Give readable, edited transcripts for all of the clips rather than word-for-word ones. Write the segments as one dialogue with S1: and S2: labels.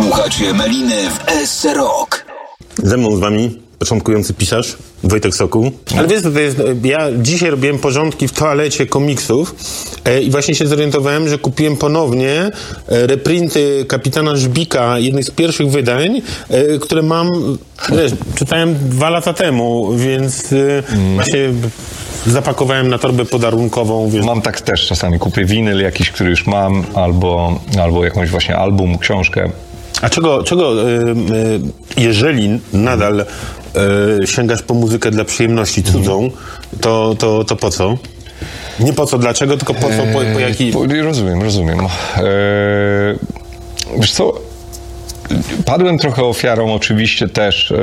S1: Słuchacie Meliny w SC Rock.
S2: Ze mną z wami początkujący pisarz Wojtek Sokół. Ale wiesz, to jest, ja dzisiaj robiłem porządki w toalecie komiksów i właśnie się zorientowałem, że kupiłem ponownie reprinty Kapitana Żbika, jednych z pierwszych wydań, które mam, wiesz, czytałem 2 lata temu, więc właśnie zapakowałem na torbę podarunkową. Wiesz.
S3: Mam tak też czasami. Kupię winyl jakiś, który już mam, albo jakąś właśnie album, książkę.
S2: A czego jeżeli nadal sięgasz po muzykę dla przyjemności cudzą, to po co? Nie po co, dlaczego, tylko po co, po jaki...
S3: Rozumiem. Wiesz co, padłem trochę ofiarą oczywiście też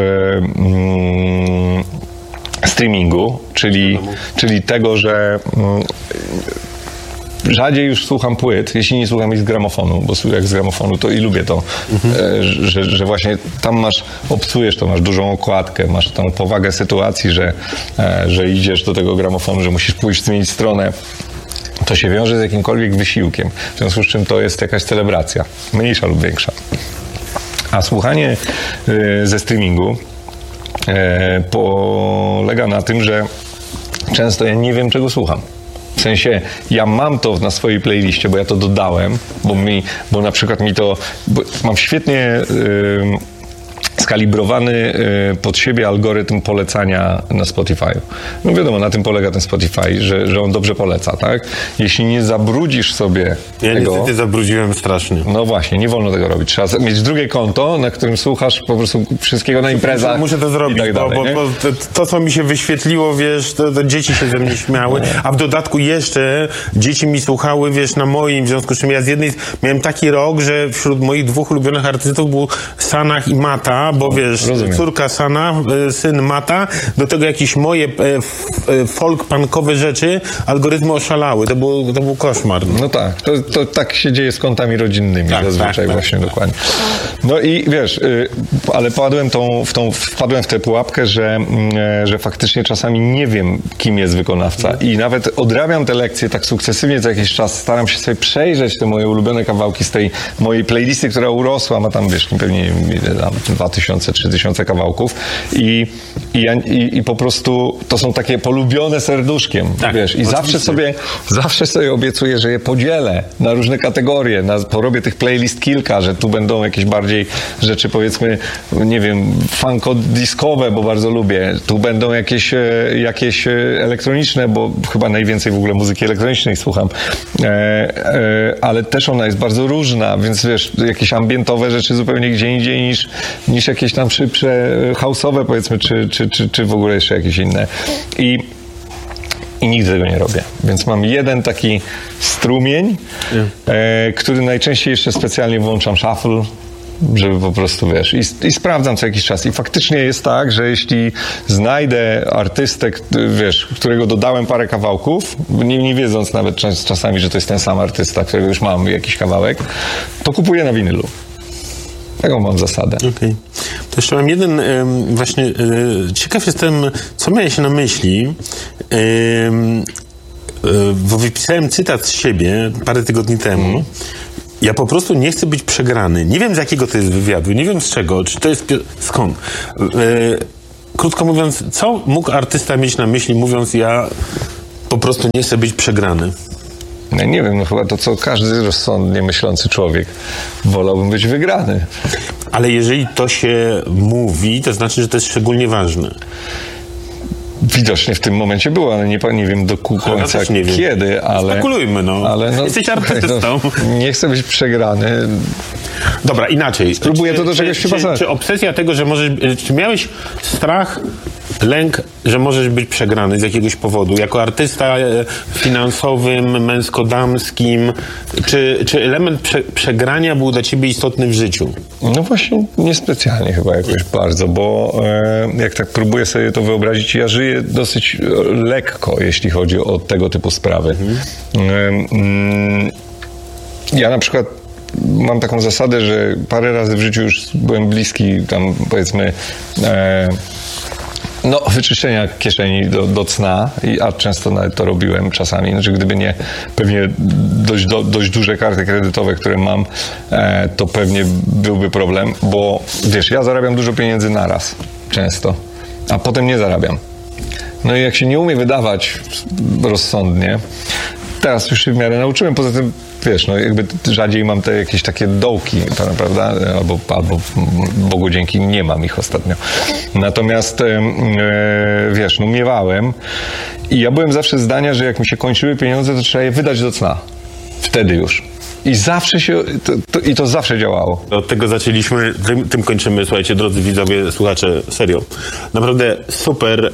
S3: streamingu, czyli tego, że rzadziej już słucham płyt, jeśli nie słucham ich z gramofonu, bo jak z gramofonu to i lubię to, że właśnie tam obcujesz to, masz dużą okładkę, masz tą powagę sytuacji, że idziesz do tego gramofonu, że musisz pójść, zmienić stronę. To się wiąże z jakimkolwiek wysiłkiem, w związku z czym to jest jakaś celebracja, mniejsza lub większa. A słuchanie ze streamingu polega na tym, że często ja nie wiem, czego słucham. W sensie, ja mam to na swojej playliście, bo ja to dodałem, bo na przykład mam świetnie skalibrowany pod siebie algorytm polecania na Spotify. No wiadomo, na tym polega ten Spotify, że on dobrze poleca, tak? Jeśli nie zabrudzisz sobie
S2: ja
S3: tego...
S2: niestety zabrudziłem strasznie.
S3: No właśnie, nie wolno tego robić. Trzeba mieć drugie konto, na którym słuchasz po prostu wszystkiego na imprezach.
S2: Muszę to zrobić,
S3: tak dalej,
S2: bo to, co mi się wyświetliło, wiesz, to dzieci się ze mnie śmiały, a w dodatku jeszcze dzieci mi słuchały, wiesz, na moim, w związku z czym ja miałem taki rok, że wśród moich 2 ulubionych artystów był Sanach i Mata, bo wiesz, córka Sana, syn Mata, do tego jakieś moje folk-punkowe rzeczy, algorytmy oszalały. To był koszmar.
S3: No tak, to tak się dzieje z kontami rodzinnymi zazwyczaj, właśnie dokładnie. No i wiesz, ale wpadłem w tę pułapkę, że faktycznie czasami nie wiem, kim jest wykonawca i nawet odrabiam te lekcje tak sukcesywnie co jakiś czas, staram się sobie przejrzeć te moje ulubione kawałki z tej mojej playlisty, która urosła, ma tam, wiesz, pewnie 2000-3000 kawałków i po prostu to są takie polubione serduszkiem, wiesz, i oczywiście. zawsze sobie obiecuję, że je podzielę na różne kategorie, porobię tych playlist kilka, że tu będą jakieś bardziej rzeczy, powiedzmy, nie wiem, funko-diskowe, bo bardzo lubię, tu będą jakieś elektroniczne, bo chyba najwięcej w ogóle muzyki elektronicznej słucham, ale też ona jest bardzo różna, więc wiesz, jakieś ambientowe rzeczy zupełnie gdzie indziej niż jakieś tam szybsze house'owe, powiedzmy, czy w ogóle jeszcze jakieś inne. I nigdy tego nie robię. Więc mam jeden taki strumień, który najczęściej jeszcze specjalnie włączam shuffle, żeby po prostu, wiesz, i sprawdzam co jakiś czas. I faktycznie jest tak, że jeśli znajdę artystę, wiesz, którego dodałem parę kawałków, nie wiedząc nawet czasami, że to jest ten sam artysta, którego już mam jakiś kawałek, to kupuję na winylu. Taką mam zasadę.
S2: Okej. To jeszcze mam jeden właśnie... ciekaw jestem, co miałeś na myśli, bo wypisałem cytat z siebie parę tygodni temu. Ja po prostu nie chcę być przegrany. Nie wiem, z jakiego to jest wywiadu, nie wiem z czego, czy to jest... Skąd? Krótko mówiąc, co mógł artysta mieć na myśli, mówiąc, ja po prostu nie chcę być przegrany?
S3: No nie wiem, no chyba to, co każdy rozsądnie myślący człowiek wolałbym być wygrany.
S2: Ale jeżeli to się mówi, to znaczy, że to jest szczególnie ważne.
S3: Widocznie w tym momencie było, ale nie wiem do końca kiedy, ale...
S2: Spekulujmy,
S3: ale
S2: jesteś artystą.
S3: Nie chcę być przegrany.
S2: Dobra, inaczej.
S3: Spróbuję to do czegoś się pasować.
S2: Czy obsesja tego, że czy miałeś strach, lęk, że możesz być przegrany z jakiegoś powodu? Jako artysta finansowym, męsko-damskim, czy element przegrania był dla ciebie istotny w życiu?
S3: No właśnie niespecjalnie chyba jakoś bardzo, bo jak tak próbuję sobie to wyobrazić, ja żyję dosyć lekko, jeśli chodzi o tego typu sprawy. Ja na przykład mam taką zasadę, że parę razy w życiu już byłem bliski tam, powiedzmy, No, wyczyszczenia kieszeni do cna, a często nawet to robiłem czasami, znaczy gdyby nie pewnie dość duże karty kredytowe, które mam, to pewnie byłby problem, bo wiesz, ja zarabiam dużo pieniędzy naraz, często, a potem nie zarabiam. No i jak się nie umie wydawać rozsądnie, teraz już się w miarę nauczyłem, poza tym wiesz, no jakby rzadziej mam te jakieś takie dołki, prawda? Albo Bogu dzięki nie mam ich ostatnio. Natomiast wiesz, no miewałem i ja byłem zawsze zdania, że jak mi się kończyły pieniądze, to trzeba je wydać do cna. Wtedy już. I zawsze się, to zawsze działało.
S2: Od tego zaczęliśmy, tym kończymy, słuchajcie, drodzy widzowie, słuchacze, serio. Naprawdę super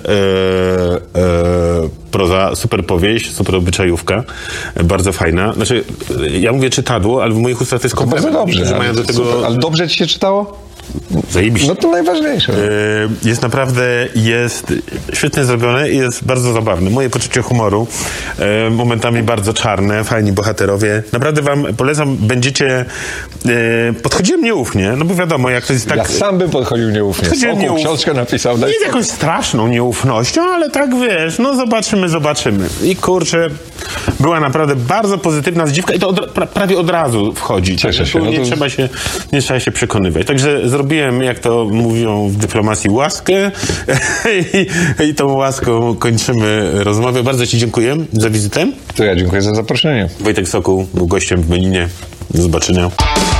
S2: proza, super powieść, super obyczajówka, bardzo fajna. Znaczy, ja mówię czytadło, ale w moich ustach to jest komplement.
S3: Bardzo dobrze.
S2: Mają do tego...
S3: Ale dobrze ci się czytało?
S2: Zajebiście.
S3: No to najważniejsze.
S2: Jest naprawdę, świetnie zrobione i jest bardzo zabawny. Moje poczucie humoru, momentami bardzo czarne, fajni bohaterowie. Naprawdę wam polecam, będziecie... podchodziłem nieufnie, no bo wiadomo, jak to jest tak...
S3: Ja sam bym podchodził nieufnie. Książkę napisał.
S2: Nie z jakąś straszną nieufnością, ale tak wiesz, no zobaczymy. I kurczę, była naprawdę bardzo pozytywna zdziwka i to prawie od razu wchodzi.
S3: Cieszę się.
S2: Nie trzeba się przekonywać. Także zrobiłem, jak to mówią w dyplomacji, łaskę i tą łaską kończymy rozmowę. Bardzo ci dziękuję za wizytę.
S3: To ja dziękuję za zaproszenie.
S2: Wojtek Sokół był gościem w Melinie. Do zobaczenia.